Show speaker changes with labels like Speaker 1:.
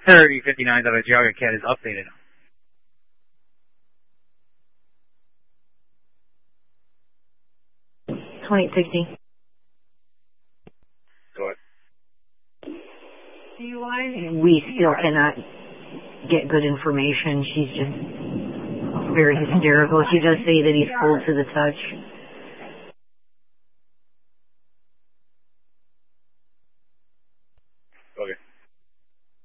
Speaker 1: 3059 out of Geauga Cat is updated.
Speaker 2: 2860.
Speaker 1: Go ahead.
Speaker 2: We still cannot get good information. She's just very hysterical. She does say that he's cold to the touch.